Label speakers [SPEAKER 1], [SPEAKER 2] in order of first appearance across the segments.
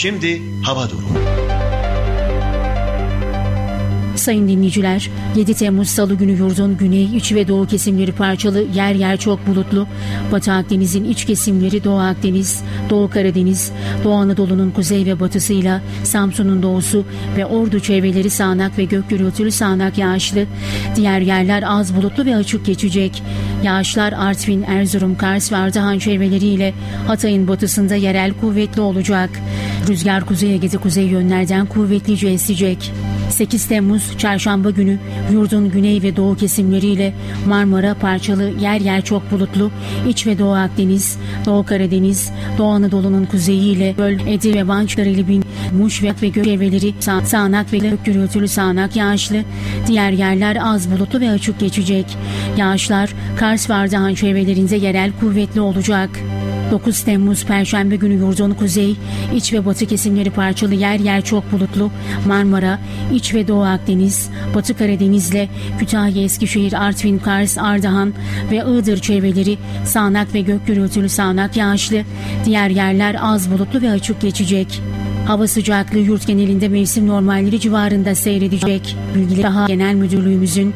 [SPEAKER 1] Şimdi hava durumu.
[SPEAKER 2] Sayın dinleyiciler, 7 Temmuz Salı günü yurdun güney, iç ve doğu kesimleri parçalı, yer yer çok bulutlu. Batı Akdeniz'in iç kesimleri, Doğu Akdeniz, Doğu Karadeniz, Doğu Anadolu'nun kuzey ve batısıyla Samsun'un doğusu ve Ordu çevreleri sağanak ve gök gürültülü sağanak yağışlı. Diğer yerler az bulutlu ve açık geçecek. Yağışlar Artvin, Erzurum, Kars ve Ardahan çevreleriyle Hatay'ın batısında yerel kuvvetli olacak. Rüzgar Kuzey Ege'de kuzey yönlerden kuvvetlice esecek. 8 Temmuz Çarşamba günü yurdun güney ve doğu kesimleriyle Marmara parçalı, yer yer çok bulutlu, iç ve Doğu Akdeniz, Doğu Karadeniz, Doğu Anadolu'nun kuzeyiyle Ege ve Van, Karabin, Muş ve gök çevreleri sağanak ve gök gürültülü sağanak yağışlı. Diğer yerler az bulutlu ve açık geçecek. Yağışlar Kars ve Ardahan çevrelerinde yerel kuvvetli olacak. 9 Temmuz Perşembe günü yurdun kuzey, iç ve batı kesimleri parçalı, yer yer çok bulutlu. Marmara, iç ve Doğu Akdeniz, Batı Karadeniz'le Kütahya, Eskişehir, Artvin, Kars, Ardahan ve Iğdır çevreleri sağanak ve gök gürültülü sağanak yağışlı. Diğer yerler az bulutlu ve açık geçecek. Hava sıcaklığı yurt genelinde mevsim normalleri civarında seyredecek. Bilgileri Daha Genel Müdürlüğümüzün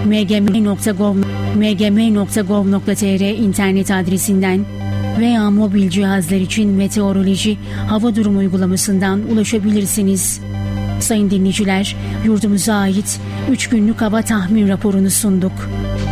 [SPEAKER 2] mgm.gov.tr internet adresinden veya mobil cihazlar için meteoroloji hava durumu uygulamasından ulaşabilirsiniz. Sayın dinleyiciler, yurdumuza ait 3 günlük hava tahmin raporunu sunduk.